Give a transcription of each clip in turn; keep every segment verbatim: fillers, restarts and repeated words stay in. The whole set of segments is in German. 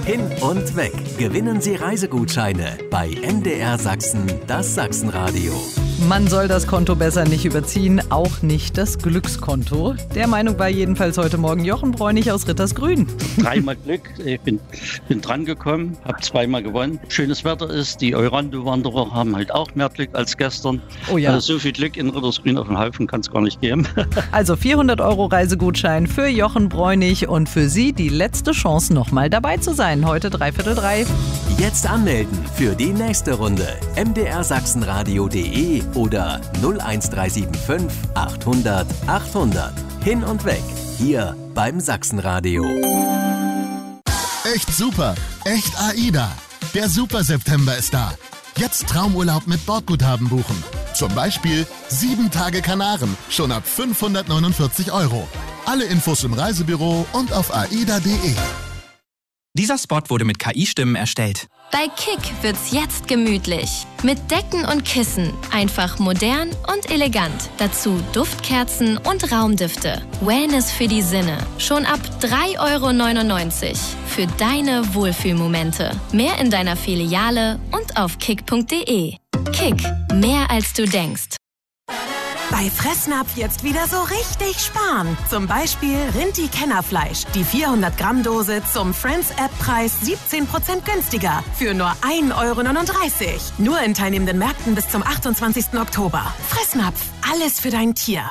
Hin und weg. Gewinnen Sie Reisegutscheine bei M D R Sachsen, das Sachsenradio. Man soll das Konto besser nicht überziehen, auch nicht das Glückskonto. Der Meinung war jedenfalls heute Morgen Jochen Bräunig aus Rittersgrün. Dreimal Glück, ich bin, bin dran gekommen, habe zweimal gewonnen. Schönes Wetter ist, die Eurando-Wanderer haben halt auch mehr Glück als gestern. Oh ja. Also so viel Glück in Rittersgrün auf dem Haufen kann es gar nicht geben. Also vierhundert Euro Reisegutschein für Jochen Bräunig und für Sie die letzte Chance, nochmal dabei zu sein. Heute dreiviertel drei. Jetzt anmelden für die nächste Runde. m d r sachsenradio punkt d e oder null eins drei sieben fünf achthundert achthundert. Hin und weg, hier beim Sachsenradio. Echt super, echt AIDA. Der Super September ist da. Jetzt Traumurlaub mit Bordguthaben buchen. Zum Beispiel sieben Tage Kanaren, schon ab fünfhundertneunundvierzig Euro. Alle Infos im Reisebüro und auf aida punkt d e. Dieser Spot wurde mit K I-Stimmen erstellt. Bei Kick wird's jetzt gemütlich. Mit Decken und Kissen. Einfach modern und elegant. Dazu Duftkerzen und Raumdüfte. Wellness für die Sinne. Schon ab drei Euro neunundneunzig. Für deine Wohlfühlmomente. Mehr in deiner Filiale und auf kick punkt d e. Kick. Mehr als du denkst. Bei Fressnapf jetzt wieder so richtig sparen. Zum Beispiel Rinti-Kennerfleisch. Die vierhundert Gramm Dose zum Friends-App-Preis siebzehn Prozent günstiger. Für nur ein Euro neununddreißig. Nur in teilnehmenden Märkten bis zum achtundzwanzigsten Oktober. Fressnapf. Alles für dein Tier.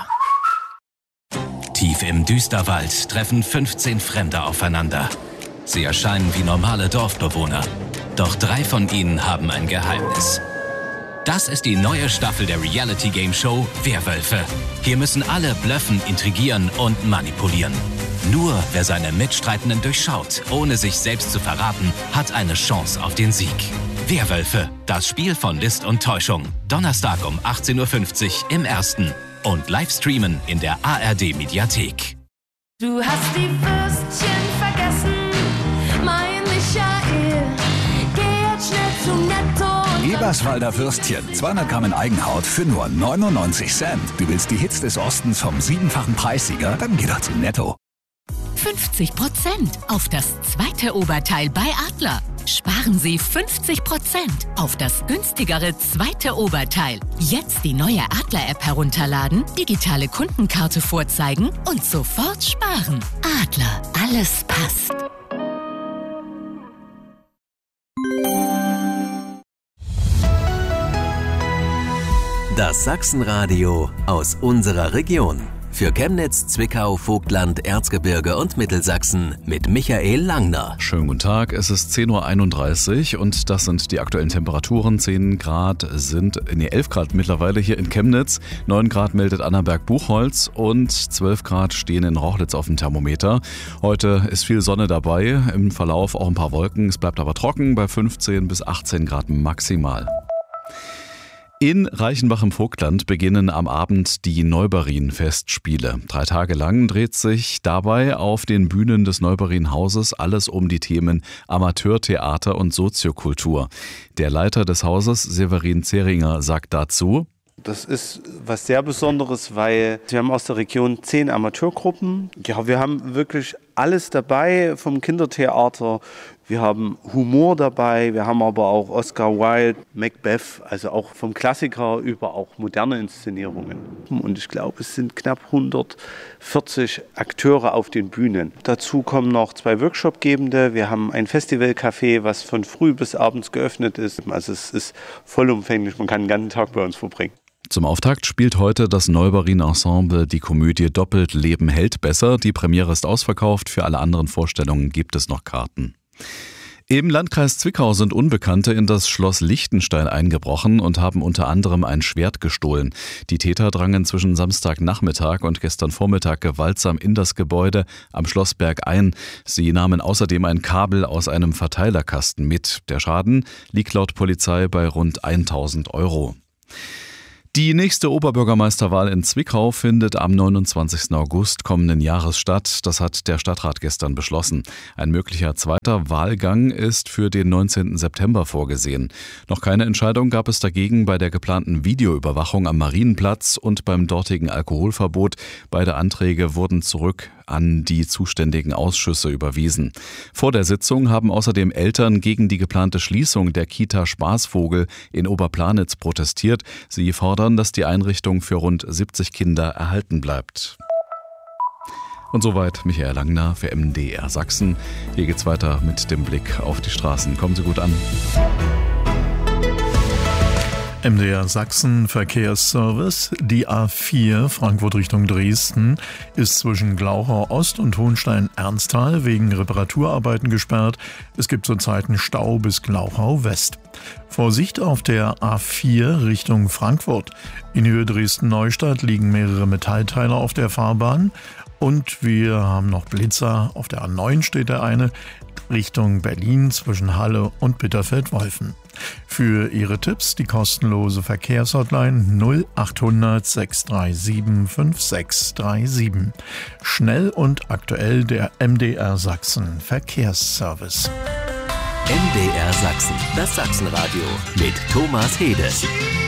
Tief im Düsterwald treffen fünfzehn Fremde aufeinander. Sie erscheinen wie normale Dorfbewohner. Doch drei von ihnen haben ein Geheimnis. Das ist die neue Staffel der Reality-Game-Show Werwölfe. Hier müssen alle blöffen, intrigieren und manipulieren. Nur wer seine Mitstreitenden durchschaut, ohne sich selbst zu verraten, hat eine Chance auf den Sieg. Werwölfe, das Spiel von List und Täuschung. Donnerstag um achtzehn Uhr fünfzig im Ersten. Und Livestreamen in der A R D-Mediathek. Du hast die Würstchen vergessen, mein Michael. Geh jetzt schnell zum Netto. Eberswalder Würstchen, zweihundert Gramm in Eigenhaut für nur neunundneunzig Cent. Du willst die Hits des Ostens vom siebenfachen Preissieger? Dann geh doch zum Netto. fünfzig Prozent auf das zweite Oberteil bei Adler. Sparen Sie fünfzig Prozent auf das günstigere zweite Oberteil. Jetzt die neue Adler-App herunterladen, digitale Kundenkarte vorzeigen und sofort sparen. Adler, alles passt. Das Sachsenradio aus unserer Region. Für Chemnitz, Zwickau, Vogtland, Erzgebirge und Mittelsachsen mit Michael Langner. Schönen guten Tag, es ist zehn Uhr einunddreißig und das sind die aktuellen Temperaturen. zehn Grad sind, nee, elf Grad mittlerweile hier in Chemnitz, neun Grad meldet Annaberg-Buchholz und zwölf Grad stehen in Rochlitz auf dem Thermometer. Heute ist viel Sonne dabei, im Verlauf auch ein paar Wolken, es bleibt aber trocken bei fünfzehn bis achtzehn Grad maximal. In Reichenbach im Vogtland beginnen am Abend die Neubarin-Festspiele. Drei Tage lang dreht sich dabei auf den Bühnen des Neubarin-Hauses alles um die Themen Amateurtheater und Soziokultur. Der Leiter des Hauses, Severin Zeringer, sagt dazu: Das ist was sehr Besonderes, weil wir haben aus der Region zehn Amateurgruppen. Ja, wir haben wirklich alles dabei, vom Kindertheater. Wir haben Humor dabei, wir haben aber auch Oscar Wilde, Macbeth, also auch vom Klassiker über auch moderne Inszenierungen. Und ich glaube, es sind knapp hundertvierzig Akteure auf den Bühnen. Dazu kommen noch zwei Workshopgebende. Wir haben ein Festivalcafé, was von früh bis abends geöffnet ist. Also es ist vollumfänglich, man kann den ganzen Tag bei uns verbringen. Zum Auftakt spielt heute das Neubarin-Ensemble die Komödie Doppelt Leben hält besser. Die Premiere ist ausverkauft, für alle anderen Vorstellungen gibt es noch Karten. Im Landkreis Zwickau sind Unbekannte in das Schloss Lichtenstein eingebrochen und haben unter anderem ein Schwert gestohlen. Die Täter drangen zwischen Samstagnachmittag und gestern Vormittag gewaltsam in das Gebäude am Schlossberg ein. Sie nahmen außerdem ein Kabel aus einem Verteilerkasten mit. Der Schaden liegt laut Polizei bei rund tausend Euro. Die nächste Oberbürgermeisterwahl in Zwickau findet am neunundzwanzigsten August kommenden Jahres statt. Das hat der Stadtrat gestern beschlossen. Ein möglicher zweiter Wahlgang ist für den neunzehnten September vorgesehen. Noch keine Entscheidung gab es dagegen bei der geplanten Videoüberwachung am Marienplatz und beim dortigen Alkoholverbot. Beide Anträge wurden zurück an die zuständigen Ausschüsse überwiesen. Vor der Sitzung haben außerdem Eltern gegen die geplante Schließung der Kita Spaßvogel in Oberplanitz protestiert. Sie fordern, dass die Einrichtung für rund siebzig Kinder erhalten bleibt. Und soweit Michael Langner für M D R Sachsen. Hier geht's weiter mit dem Blick auf die Straßen. Kommen Sie gut an. M D R Sachsen Verkehrsservice. Die A vier Frankfurt Richtung Dresden ist zwischen Glauchau Ost und Hohenstein-Ernsthal wegen Reparaturarbeiten gesperrt. Es gibt zurzeit einen Stau bis Glauchau West. Vorsicht auf der A vier Richtung Frankfurt. In Höhe Dresden-Neustadt liegen mehrere Metallteile auf der Fahrbahn. Und wir haben noch Blitzer. Auf der A neun steht der eine Richtung Berlin zwischen Halle und Bitterfeld-Wolfen. Für Ihre Tipps die kostenlose Verkehrshotline null achthundert sechs drei sieben fünf sechs drei sieben. Schnell und aktuell der M D R Sachsen Verkehrsservice. M D R Sachsen, das Sachsenradio mit Thomas Hede.